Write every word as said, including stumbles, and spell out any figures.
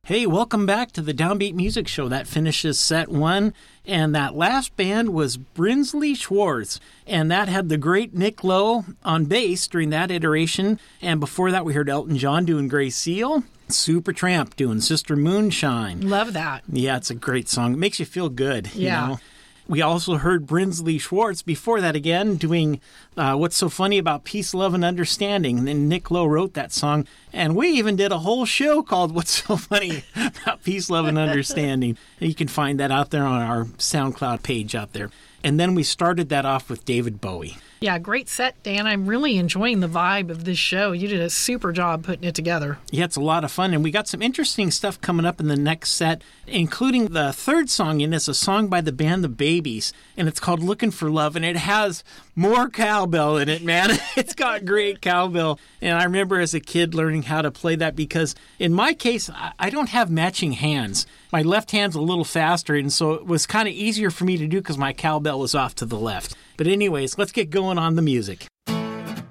Hey, welcome back to the Downbeat Music Show. That finishes set one, and that last band was Brinsley Schwarz, and that had the great Nick Lowe on bass during that iteration, and before that we heard Elton John doing Grey Seal, Supertramp doing Sister Moonshine. Love that. Yeah, it's a great song. It makes you feel good, Yeah. you know. We also heard Brinsley Schwarz before that again doing uh, What's So Funny About Peace, Love, and Understanding. And then Nick Lowe wrote that song. And we even did a whole show called What's So Funny About Peace, Love, and Understanding. And you can find that out there on our SoundCloud page out there. And then we started that off with David Bowie. Yeah, great set, Dan. I'm really enjoying the vibe of this show. You did a super job putting it together. Yeah, it's a lot of fun. And we got some interesting stuff coming up in the next set, including the third song in this, a song by the band The Babies. And it's called Looking for Love. And it has more cowbell in it, man. It's got great cowbell. And I remember as a kid learning how to play that because in my case, I don't have matching hands. My left hand's a little faster, and so it was kind of easier for me to do because my cowbell was off to the left. But anyways, let's get going on the music.